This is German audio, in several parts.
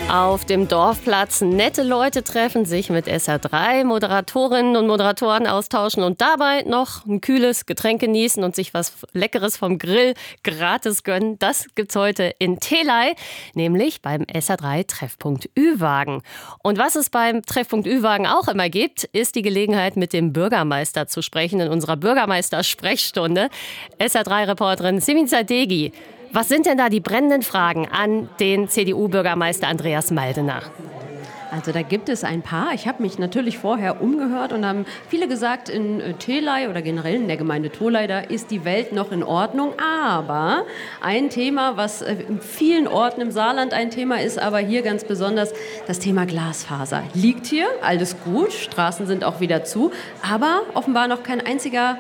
Auf dem Dorfplatz nette Leute treffen, sich mit SR3 Moderatorinnen und Moderatoren austauschen und dabei noch ein kühles Getränk genießen und sich was Leckeres vom Grill gratis gönnen. Das gibt's heute in Theley, nämlich beim SR3 Treffpunkt Ü-Wagen. Und was es beim Treffpunkt Ü-Wagen auch immer gibt, ist die Gelegenheit, mit dem Bürgermeister zu sprechen in unserer Bürgermeister-Sprechstunde. SR3-Reporterin Simin Sadeghi. Was sind denn da die brennenden Fragen an den CDU-Bürgermeister Andreas Maldner? Also da gibt es ein paar. Ich habe mich natürlich vorher umgehört und haben viele gesagt, in Theley oder generell in der Gemeinde Theley, da ist die Welt noch in Ordnung. Aber ein Thema, was in vielen Orten im Saarland ein Thema ist, aber hier ganz besonders das Thema Glasfaser. Liegt hier, alles gut, Straßen sind auch wieder zu, aber offenbar noch kein einziger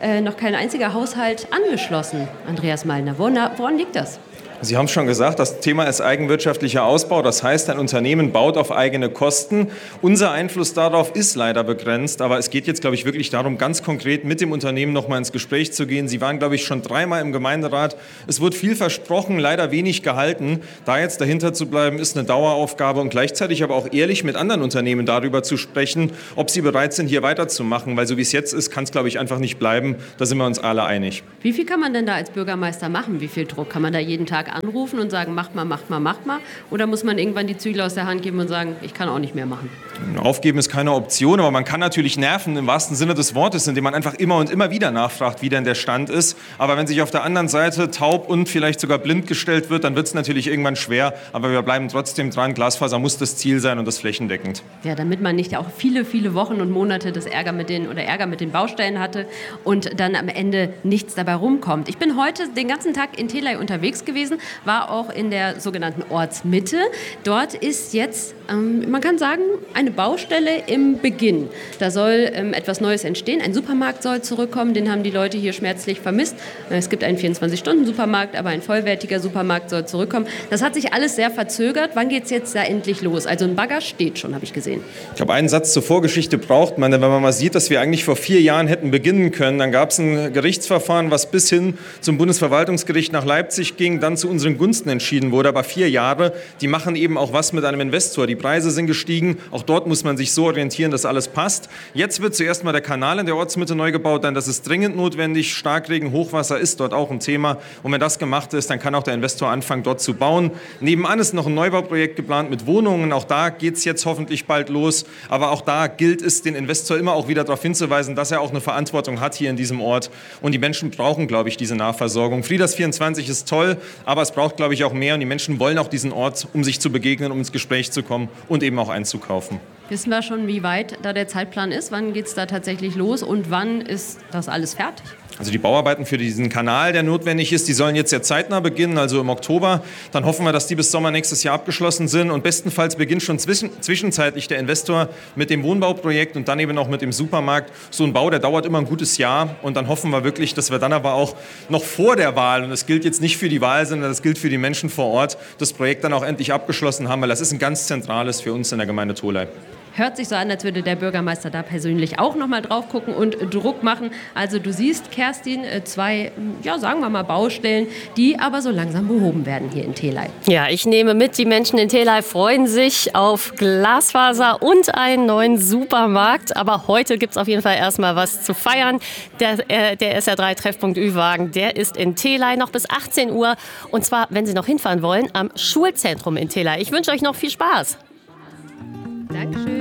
Haushalt angeschlossen. Andreas Maldner, woran liegt das? Sie haben schon gesagt, das Thema ist eigenwirtschaftlicher Ausbau. Das heißt, ein Unternehmen baut auf eigene Kosten. Unser Einfluss darauf ist leider begrenzt. Aber es geht jetzt, glaube ich, wirklich darum, ganz konkret mit dem Unternehmen noch mal ins Gespräch zu gehen. Sie waren, glaube ich, schon 3-mal im Gemeinderat. Es wurde viel versprochen, leider wenig gehalten. Da jetzt dahinter zu bleiben, ist eine Daueraufgabe und gleichzeitig aber auch ehrlich mit anderen Unternehmen darüber zu sprechen, ob sie bereit sind, hier weiterzumachen. Weil so wie es jetzt ist, kann es, glaube ich, einfach nicht bleiben. Da sind wir uns alle einig. Wie viel kann man denn da als Bürgermeister machen? Wie viel Druck? Kann man da jeden Tag anrufen und sagen, macht mal? Oder muss man irgendwann die Zügel aus der Hand geben und sagen, ich kann auch nicht mehr machen? Aufgeben ist keine Option, aber man kann natürlich nerven im wahrsten Sinne des Wortes, indem man einfach immer und immer wieder nachfragt, wie denn der Stand ist. Aber wenn sich auf der anderen Seite taub und vielleicht sogar blind gestellt wird, dann wird es natürlich irgendwann schwer. Aber wir bleiben trotzdem dran. Glasfaser muss das Ziel sein und das flächendeckend. Ja, damit man nicht auch viele Wochen und Monate das Ärger mit den Baustellen hatte und dann am Ende nichts dabei rumkommt. Ich bin heute den ganzen Tag in Theley unterwegs gewesen, war auch in der sogenannten Ortsmitte. Dort ist jetzt, man kann sagen, eine Baustelle im Beginn. Da soll etwas Neues entstehen. Ein Supermarkt soll zurückkommen, den haben die Leute hier schmerzlich vermisst. Es gibt einen 24-Stunden-Supermarkt, aber ein vollwertiger Supermarkt soll zurückkommen. Das hat sich alles sehr verzögert. Wann geht es jetzt da endlich los? Also ein Bagger steht schon, habe ich gesehen. Ich glaube, einen Satz zur Vorgeschichte braucht man, denn wenn man mal sieht, dass wir eigentlich vor 4 Jahren hätten beginnen können, dann gab es ein Gerichtsverfahren, was bis hin zum Bundesverwaltungsgericht nach Leipzig ging, dann zu unseren Gunsten entschieden wurde. Aber 4 Jahre, die machen eben auch was mit einem Investor. Die Preise sind gestiegen. Auch dort muss man sich so orientieren, dass alles passt. Jetzt wird zuerst mal der Kanal in der Ortsmitte neu gebaut. Denn das ist dringend notwendig. Starkregen, Hochwasser ist dort auch ein Thema. Und wenn das gemacht ist, dann kann auch der Investor anfangen, dort zu bauen. Nebenan ist noch ein Neubauprojekt geplant mit Wohnungen. Auch da geht es jetzt hoffentlich bald los. Aber auch da gilt es, den Investor immer auch wieder darauf hinzuweisen, dass er auch eine Verantwortung hat hier in diesem Ort. Und die Menschen brauchen, glaube ich, diese Nahversorgung. Frieders 24 ist toll, aber es braucht, glaube ich, auch mehr. Und die Menschen wollen auch diesen Ort, um sich zu begegnen, um ins Gespräch zu kommen und eben auch einzukaufen. Wissen wir schon, wie weit da der Zeitplan ist? Wann geht es da tatsächlich los und wann ist das alles fertig? Also die Bauarbeiten für diesen Kanal, der notwendig ist, die sollen jetzt sehr zeitnah beginnen, also im Oktober. Dann hoffen wir, dass die bis Sommer nächstes Jahr abgeschlossen sind. Und bestenfalls beginnt schon zwischenzeitlich der Investor mit dem Wohnbauprojekt und dann eben auch mit dem Supermarkt. So ein Bau, der dauert immer ein gutes Jahr. Und dann hoffen wir wirklich, dass wir dann aber auch noch vor der Wahl, und das gilt jetzt nicht für die Wahl, sondern das gilt für die Menschen vor Ort, das Projekt dann auch endlich abgeschlossen haben, weil das ist ein ganz zentrales für uns in der Gemeinde Theley. Hört sich so an, als würde der Bürgermeister da persönlich auch noch mal drauf gucken und Druck machen. Also du siehst, Kerstin, 2, sagen wir mal Baustellen, die aber so langsam behoben werden hier in Theley. Ja, ich nehme mit, die Menschen in Theley freuen sich auf Glasfaser und einen neuen Supermarkt. Aber heute gibt es auf jeden Fall erstmal was zu feiern. Der SR3 Treffpunkt Ü-Wagen, der ist in Theley noch bis 18 Uhr. Und zwar, wenn Sie noch hinfahren wollen, am Schulzentrum in Theley. Ich wünsche euch noch viel Spaß. Dankeschön.